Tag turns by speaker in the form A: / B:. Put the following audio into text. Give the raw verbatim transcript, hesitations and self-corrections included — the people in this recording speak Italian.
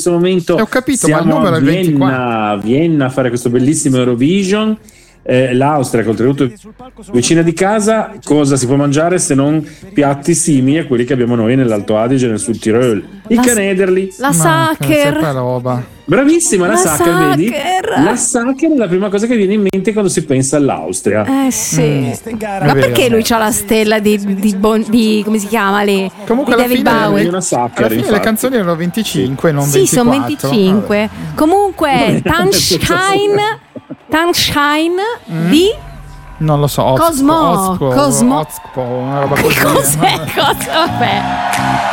A: questo momento
B: eh, ho capito,
A: siamo
B: ma il numero
A: a
B: è
A: Vienna,
B: ventiquattro.
A: Vienna a fare questo bellissimo Eurovision. Eh, L'Austria, che oltretutto è vicina di casa, cosa si può mangiare se non piatti simili a quelli che abbiamo noi nell'Alto Adige e nel Sud Tirol? Il
C: La-
A: Canederli.
C: La
B: Ma che
C: Sacher.
B: roba.
A: Bravissima, la,
C: La
A: Sacher, vedi?
C: Sacher.
A: La Sacher è la prima cosa che viene in mente quando si pensa all'Austria.
C: Eh sì.
B: Mm.
C: Ma
B: È vero.
C: perché lui c'ha la stella di, di, Bon- di come si chiama lì?
B: Comunque
C: di
B: alla
C: David
B: fine-
C: Bowie.
A: È una Sacher,
B: Alla fine le
A: infatti.
B: canzoni erano venticinque, non
C: Sì, sono
B: ventiquattro.
C: venticinque. Comunque, Tanshine, Tanshine di
B: Non lo so. Ozco,
C: Cosmo,
B: Ozco,
C: Cosmo.
B: Ozco, una roba
C: che
B: così.
C: cos'è? Cosa? Vabbè.